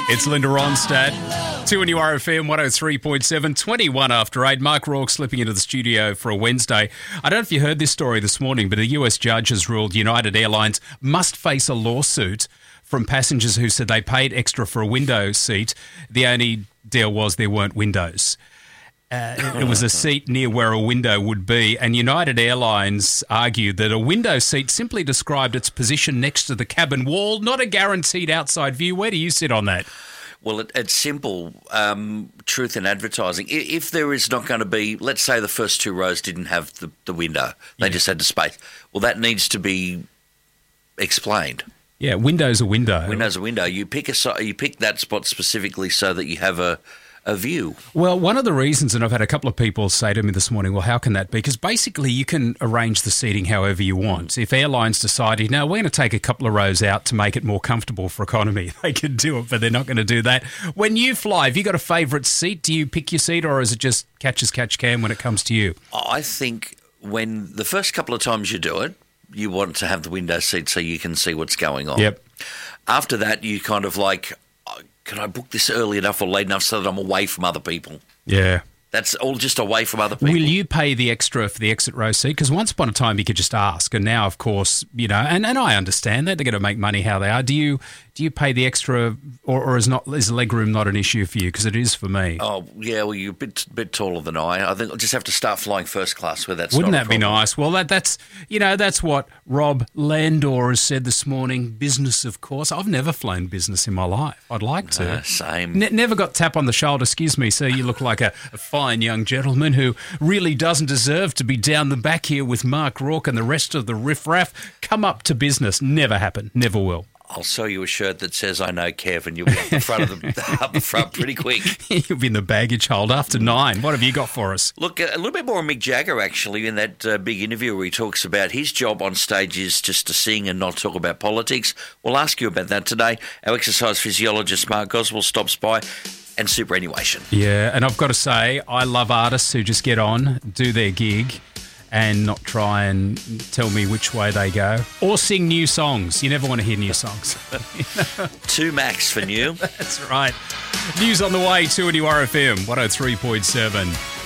It's Linda Ronstadt. 2 and RFM 103.7, 21 after 8. Mark Rourke slipping into the studio for a Wednesday. I don't know if you heard this story this morning, but a US judge has ruled United Airlines must face a lawsuit from passengers who said they paid extra for a window seat. The only deal was there weren't windows. It was a seat near where a window would be, and United Airlines argued that a window seat simply described its position next to the cabin wall, not a guaranteed outside view. Where do you sit on that? Well, it's simple, truth in advertising. If there is not going to be, let's say the first two rows didn't have the window, they just had the space. Well, that needs to be explained. Yeah, window's a window. Window's a window. You pick that spot specifically so that you have a view. Well, one of the reasons, and I've had a couple of people say to me this morning, well, how can that be? Because basically you can arrange the seating however you want. If airlines decided, no, we're going to take a couple of rows out to make it more comfortable for economy, they can do it, but they're not going to do that. When you fly, have you got a favourite seat? Do you pick your seat, or is it just catch as catch can when it comes to you? I think when the first couple of times you do it, you want to have the window seat so you can see what's going on. Yep. After that, you kind of like, can I book this early enough or late enough so that I'm away from other people? Yeah. That's all just away from other people. Will you pay the extra for the exit row seat? Because once upon a time you could just ask, and now, of course, you know, and I understand that they're going to make money how they are. Do you pay the extra, or is legroom not an issue for you? Because it is for me. Oh yeah, well you're a bit taller than I think I'll just have to start flying first class where that's. Wouldn't not that be nice? Well, that's what Rob Landor has said this morning. Business, of course. I've never flown business in my life. I'd like to. Same. Never got tap on the shoulder. Excuse me, sir. You look like a fine young gentleman who really doesn't deserve to be down the back here with Mark Rourke and the rest of the riffraff. Come up to business. Never happen. Never will. I'll sew you a shirt that says "I know Kev," and you'll be up the front up the front pretty quick. You'll be in the baggage hold after 9. What have you got for us? Look, a little bit more on Mick Jagger actually in that big interview where he talks about his job on stage is just to sing and not talk about politics. We'll ask you about that today. Our exercise physiologist Mark Goswell stops by. And superannuation. Yeah, and I've got to say, I love artists who just get on, do their gig, and not try and tell me which way they go. Or sing new songs. You never want to hear new songs. 2 max for new. That's right. News on the way, 2 and RFM 103.7.